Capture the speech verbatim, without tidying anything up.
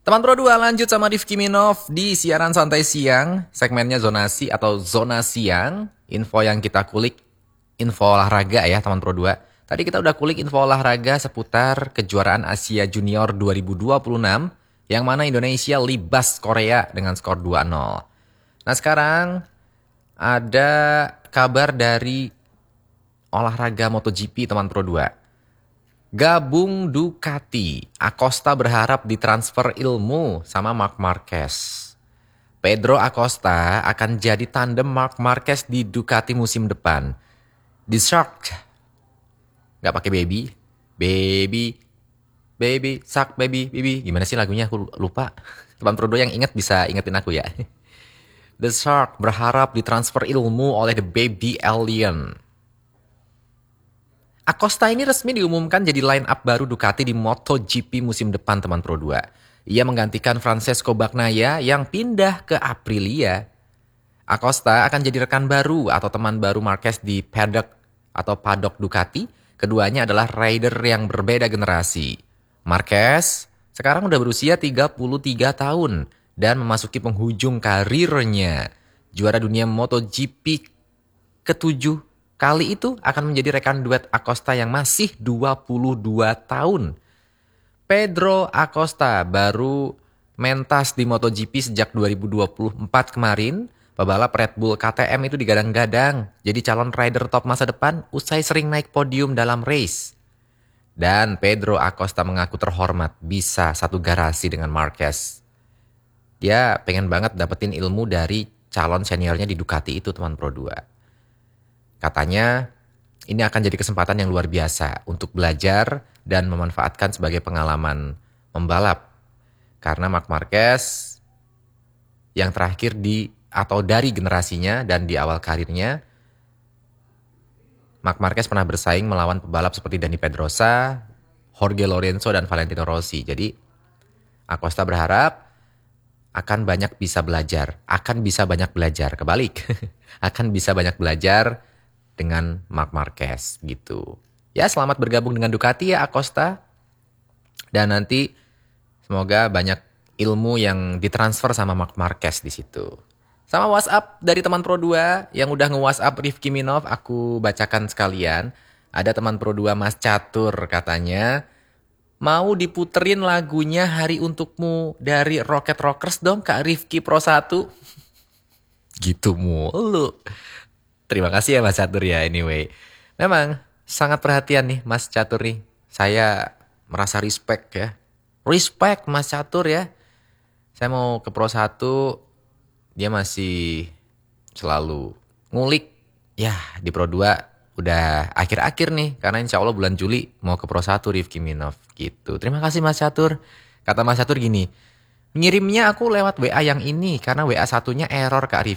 Teman Pro dua lanjut sama Rifki Minov di siaran santai siang, segmennya zonasi atau zona siang. Info yang kita kulik, info olahraga ya teman Pro dua. Tadi kita udah kulik info olahraga seputar kejuaraan Asia Junior dua ribu dua puluh enam, yang mana Indonesia libas Korea dengan skor dua nol. Nah sekarang ada kabar dari olahraga MotoGP teman Pro dua. Gabung Ducati, Acosta berharap ditransfer ilmu sama Marc Marquez. Pedro Acosta akan jadi tandem Marc Marquez di Ducati musim depan. The Shark, nggak pakai baby, baby, baby, shark baby, baby. Gimana sih lagunya? Aku lupa. Teman Pro dua yang ingat bisa ingetin aku ya. The Shark berharap ditransfer ilmu oleh The Baby Alien. Acosta ini resmi diumumkan jadi line up baru Ducati di MotoGP musim depan teman Pro dua. Ia menggantikan Francesco Bagnaia yang pindah ke Aprilia. Acosta akan jadi rekan baru atau teman baru Marquez di paddock atau paddock Ducati. Keduanya adalah rider yang berbeda generasi. Marquez sekarang udah berusia tiga puluh tiga tahun dan memasuki penghujung karirnya. Juara dunia MotoGP ketujuh kali itu akan menjadi rekan duet Acosta yang masih dua puluh dua tahun. Pedro Acosta baru mentas di MotoGP sejak dua ribu dua puluh empat kemarin. Pebalap Red Bull K T M itu digadang-gadang jadi calon rider top masa depan usai sering naik podium dalam race. Dan Pedro Acosta mengaku terhormat bisa satu garasi dengan Marquez. Dia pengen banget dapetin ilmu dari calon seniornya di Ducati itu teman Pro dua. Katanya ini akan jadi kesempatan yang luar biasa untuk belajar dan memanfaatkan sebagai pengalaman membalap. Karena Marc Marquez yang terakhir di atau dari generasinya dan di awal karirnya, Marc Marquez pernah bersaing melawan pebalap seperti Dani Pedrosa, Jorge Lorenzo, dan Valentino Rossi. Jadi Acosta berharap akan banyak bisa belajar, akan bisa banyak belajar, kebalik, akan bisa banyak belajar dengan Marc Marquez gitu. Ya selamat bergabung dengan Ducati ya Acosta. Dan nanti semoga banyak ilmu yang ditransfer sama Marc Marquez di situ. Sama WhatsApp dari teman Pro dua yang udah nge-WhatsApp Rifki Minov, aku bacakan sekalian. Ada teman Pro dua Mas Catur katanya, mau diputerin lagunya Hari Untukmu dari Rocket Rockers dong Kak Rifki Pro satu. Gitu mulu. Terima kasih ya Mas Catur ya anyway. Memang sangat perhatian nih Mas Catur nih. Saya merasa respect ya. Respect Mas Catur ya. Saya mau ke Pro satu, dia masih selalu ngulik. Ya di Pro dua udah akhir-akhir nih. Karena insya Allah bulan Juli mau ke Pro satu Rifki Minov gitu. Terima kasih Mas Catur. Kata Mas Catur gini, ngirimnya aku lewat W A yang ini karena W A satunya error Kak Rifki.